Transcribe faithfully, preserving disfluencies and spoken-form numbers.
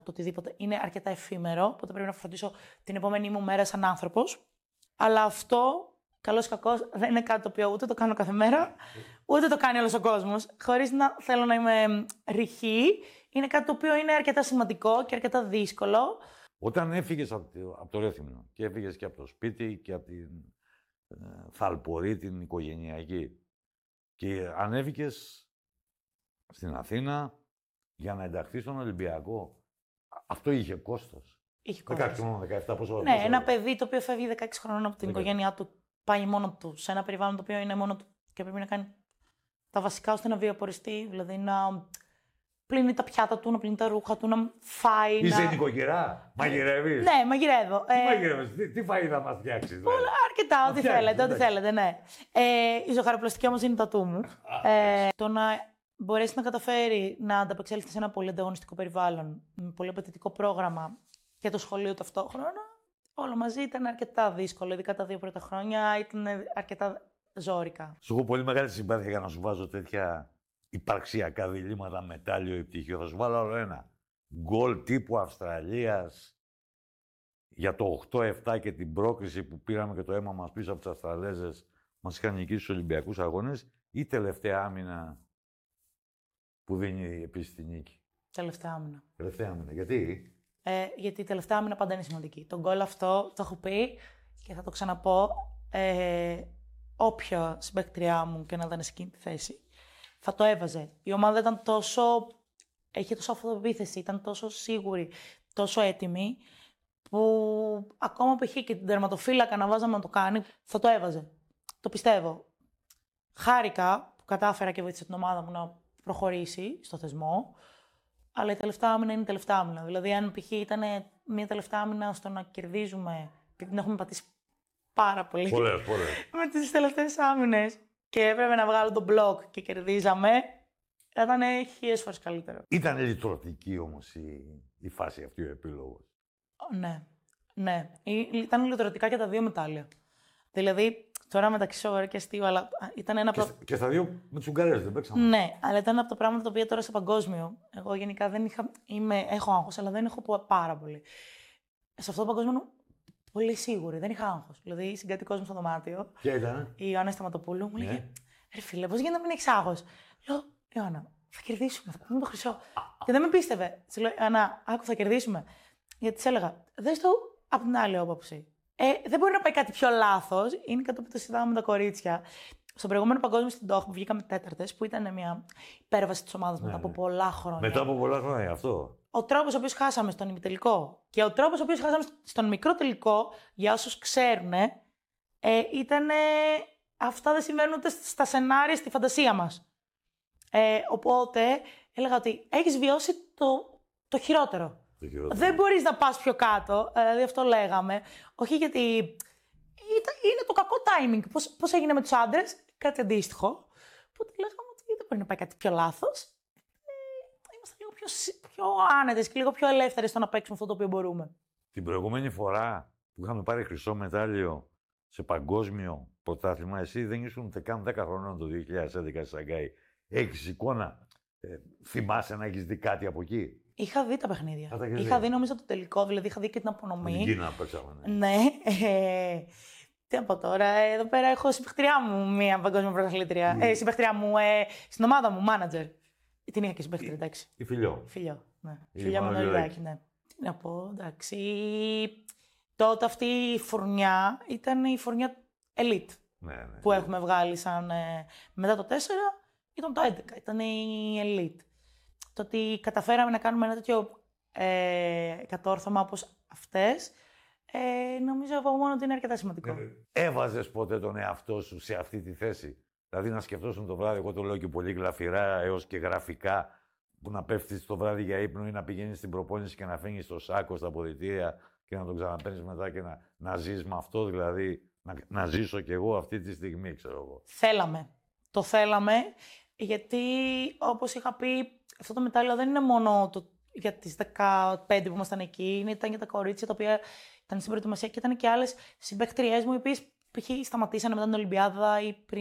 το οτιδήποτε είναι αρκετά εφήμερο, οπότε πρέπει να φροντίσω την επόμενη μου μέρα σαν άνθρωπος. Αλλά αυτό, καλώς ή κακώς, δεν είναι κάτι το οποίο ούτε το κάνω κάθε μέρα, ούτε το κάνει όλος ο κόσμος. Χωρίς να θέλω να είμαι ρηχή, είναι κάτι το οποίο είναι αρκετά σημαντικό και αρκετά δύσκολο. Όταν έφυγες από το, από το Ρέθυμνο και έφυγες και από το σπίτι και από την ε, θαλπορή, την οικογενειακή, και ανέβηκες στην Αθήνα για να ενταχθείς στον Ολυμπιακό, αυτό είχε κόστος. Είχε κόστος. δεκαέξι χρονών, δεκαεπτά, πόσο. Ναι, πόσο ένα άλλο. παιδί το οποίο φεύγει δεκαέξι χρονών από την δεκαέξι. οικογένειά του, πάει μόνο του σε ένα περιβάλλον το οποίο είναι μόνο του και πρέπει να κάνει τα βασικά ώστε να βιοποριστεί, δηλαδή να πλύνει τα πιάτα του, να πλύνει τα ρούχα του, να φάει. Είσαι να... νοικοκυρά, μαγειρεύεις. Ναι, μαγειρεύω. Τι Ε, μαγειρεύεις, τι, τι φαΐ θα μας φτιάξεις. Δηλαδή. Πολλά, αρκετά, ό,τι φτιάξεις, θέλετε, ό,τι εντάξει. θέλετε, ναι. Ε, η ζωγαροπλαστική όμως είναι τα του μου. Ε, το να μπορέσει να καταφέρει να ανταπεξέλθει σε ένα πολύ ανταγωνιστικό περιβάλλον, με πολύ απαιτητικό πρόγραμμα και το σχολείο ταυτόχρονα, όλο μαζί ήταν αρκετά δύσκολο. Ειδικά τα δύο πρώτα χρόνια ήταν αρκετά ζόρικα. Σου έχω πολύ μεγάλη συμπάθεια για να σου βάζω τέτοια υπαρξιακά διλήμματα, μετάλλιο ή πτυχίο. Θα σου βάλω άλλο ένα. Γκολ τύπου Αυστραλίας για το οκτώ επτά και την πρόκριση που πήραμε και το αίμα μας πίσω από τις Αυστραλέζες, μας είχαν νικήσει στους Ολυμπιακούς Αγώνες, ή τελευταία άμυνα που δίνει επίσης τη νίκη. Τελευταία άμυνα. Τελευταία άμυνα. Γιατί? Ε, γιατί η τελευταία άμυνα πάντα είναι σημαντική. Τον γκολ αυτό το έχω πει και θα το ξαναπώ. Ε, όποια συμπαίκτριά μου και να ήταν σε εκείνη τη θέση, θα το έβαζε. Η ομάδα ήταν τόσο. Είχε τόσο αυτοπεποίθηση, ήταν τόσο σίγουρη, τόσο έτοιμη, που ακόμα π.χ. και την τερματοφύλακα να βάζαμε να το κάνει, θα το έβαζε. Το πιστεύω. Χάρηκα που κατάφερα και βοήθησα την ομάδα μου να προχωρήσει στο θεσμό, αλλά η τελευταία άμυνα είναι η τελευταία άμυνα. Δηλαδή, αν π.χ. ήταν μια τελευταία άμυνα στο να κερδίζουμε, επειδή την έχουμε πατήσει πάρα πολύ. Πολλές, πολλές. Με τις τελευταίες άμυνες και έπρεπε να βγάλω τον μπλοκ και κερδίζαμε, θα ήταν χίλιες φορές καλύτερο. Ήταν λυτρωτική όμως η, η φάση αυτή, ο επίλογος. Ναι, ναι. Ή- Ήταν λυτρωτικά και τα δύο μετάλλια. Δηλαδή, τώρα μεταξύ σοβαρό και αστείο, αλλά ήταν ένα Και, από τα... στα- και στα δύο με τους Ουγγαρές δεν παίξαμε. Ναι, αλλά ήταν από τα πράγματα τα οποία τώρα σε παγκόσμιο. Εγώ γενικά δεν είχα. Είμαι, έχω άγχος, αλλά δεν έχω πο- πάρα πολύ. Σε αυτό το παγκόσμιο είμαι πολύ σίγουρη. Δεν είχα άγχος. Δηλαδή, συγκατοικός μου στο δωμάτιο, Ποια ήταν? η Ιωάννα Σταματοπούλου μου λέγε: Ναι. Ρε φίλε, πώς γίνεται να μην έχεις άγχος? Λέω: Ιωάννα, θα κερδίσουμε, θα πούμε το χρυσό. Και δεν με πίστευε. Της λέω: Ιωάννα, άκου, θα κερδίσουμε. Γιατί της έλεγα: Δες το από την άλλη άποψη. Ε, δεν μπορεί να πάει κάτι πιο λάθος. Είναι κάτι που το συζητάμε με τα κορίτσια. Στον προηγούμενο παγκόσμιο στην Τόχ που βγήκαμε τέταρτες, που ήταν μια υπέρβαση της ομάδας μετά ναι. από πολλά χρόνια. Μετά από πολλά χρόνια αυτό. Ο τρόπος ο οποίος χάσαμε στον ημιτελικό και ο τρόπος ο οποίος χάσαμε στον μικρό τελικό, για όσους ξέρουν, ε, ήταν. Αυτά δεν συμβαίνουν ούτε στα σενάρια, στη φαντασία μας. Ε, οπότε έλεγα ότι έχεις βιώσει το, το χειρότερο. Το χειρότερο. Δεν μπορείς να πας πιο κάτω, δηλαδή αυτό λέγαμε. Όχι γιατί ήταν, είναι το κακό timing. Πώς, πώς έγινε με τους άντρες, κάτι αντίστοιχο. Οπότε λέγαμε ότι δεν μπορεί να πάει κάτι πιο λάθος. Ε, είμαστε λίγο πιο, σι- πιο άνετες και λίγο πιο ελεύθερες στο να παίξουμε αυτό το οποίο μπορούμε. Την προηγούμενη φορά που είχαμε πάρει χρυσό μετάλλιο σε παγκόσμιο πρωτάθλημα, εσύ δεν ήσουν ούτε καν δέκα χρονών το δύο χιλιάδες έντεκα στη Σαγκάη. Έχεις εικόνα, ε, θυμάσαι να έχεις δει κάτι από εκεί? Είχα δει τα παιχνίδια. Α, τα έχεις Είχα δει. δει νομίζω το τελικό, δηλαδή είχα δει και την Με απονομή. την Κίνα παίξαμε. Ναι. Ναι. Ε, τι να πω τώρα, ε, εδώ πέρα έχω συμπαιχτριά μου μία παγκόσμια πρωταθλήτρια. Ε, συμπαιχτριά μου, ε, στην ομάδα μου, manager. Την είχα και συμπαιχτριά, εντάξει. Η Φιλιό. Φιλιό, ναι. Η Φιλιά Μανολιδάκη. Μανολιδάκη, ναι. Τι να πω, εντάξει. Τότε αυτή η φουρνιά ήταν η φουρνιά elite Ναι, ναι. που έχουμε βγάλει σαν. Ε, μετά το τέσσερα ήταν το έντεκα, ήταν η elite. Το ότι καταφέραμε να κάνουμε ένα τέτοιο ε, κατόρθωμα όπως αυτές, ε, νομίζω από μόνο ότι είναι αρκετά σημαντικό. Έβαζες ποτέ τον εαυτό σου σε αυτή τη θέση? Δηλαδή να σκεφτόσουν το βράδυ, εγώ το λέω και πολύ γλαφυρά έως και γραφικά, που να πέφτεις το βράδυ για ύπνο ή να πηγαίνεις στην προπόνηση και να φύγεις στο σάκο στα αποδυτήρια και να τον ξαναπαίρνεις μετά και να, να ζεις με αυτό, δηλαδή να, να ζήσω κι εγώ αυτή τη στιγμή, ξέρω εγώ. Θέλαμε. Το θέλαμε, γιατί όπως είχα πει, αυτό το μετάλλιο δεν είναι μόνο το, για τις δεκαπέντε που ήμασταν εκεί, είναι, ήταν για τα κορίτσια τα οποία ήταν στην προετοιμασία και ήταν και άλλες συμπαίκτριές μου, οι οποίες π.χ. σταματήσανε μετά την Ολυμπιάδα ή πριν.